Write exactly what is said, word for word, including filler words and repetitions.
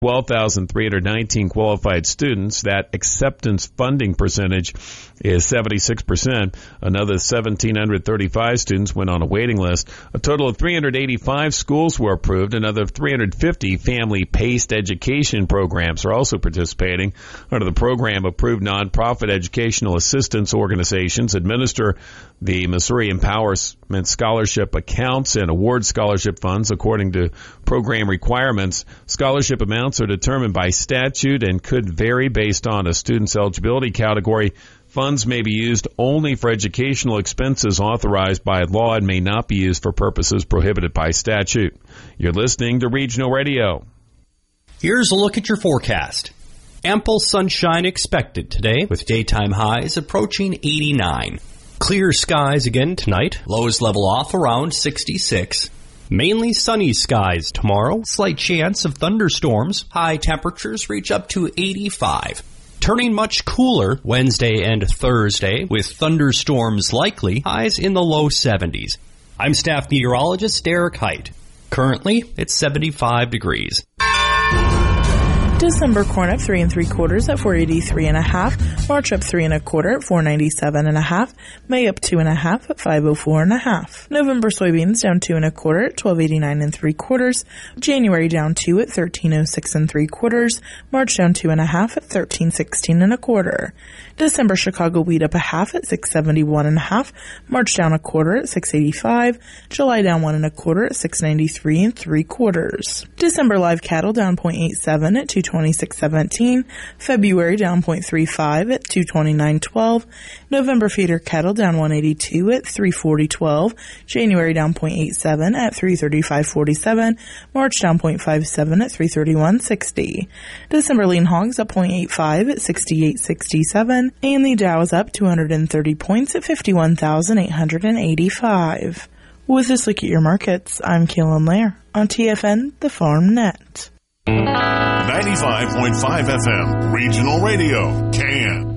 twelve thousand three hundred nineteen qualified students. That acceptance funding percentage is seventy-six percent. Another one thousand seven hundred thirty-five students went on a waiting list. A total of three hundred eighty-five schools were approved. Another three hundred fifty family-paced education programs are also participating. Under the program, approved nonprofit educational assistance organizations administer the Missouri Empowerment Scholarship accounts and award scholarship funds according to program requirements. Scholarship amounts are determined by statute and could vary based on a student's eligibility category. Funds may be used only for educational expenses authorized by law and may not be used for purposes prohibited by statute. You're listening to Regional Radio. Here's a look at your forecast. Ample sunshine expected today with daytime highs approaching eighty-nine. Clear skies again tonight. Lows level off around sixty-six. Mainly sunny skies tomorrow. Slight chance of thunderstorms. High temperatures reach up to eighty-five. Turning much cooler Wednesday and Thursday with thunderstorms likely. Highs in the low seventies. I'm staff meteorologist Derek Height. Currently, it's seventy-five degrees. December corn up three and three quarters at four eighty-three and a half. March up three and a quarter at four ninety-seven and a half. May up two and a half at five oh four and a half. November soybeans down two and a quarter at twelve eighty-nine and three quarters. January down two at thirteen oh six and three quarters. March down two and a half at thirteen sixteen and a quarter. December Chicago wheat up a half at six seventy-one and a half. March down a quarter at six eighty-five. July down one and a quarter at six ninety-three and three quarters. December live cattle down point eight seven at two twenty-six seventeen. February down point three five at two twenty-nine twelve. November feeder cattle down one eighty-two at three forty twelve. January down point eight seven at three thirty-five forty-seven. March down point five seven at three thirty-one sixty. December lean hogs up point eight five at sixty-eight sixty-seven. And the Dow is up two hundred thirty points at fifty-one thousand eight hundred eighty-five. With this look at your markets, I'm Kaylin Lair on T F N, the Farm Net. ninety-five point five F M, Regional Radio, Can.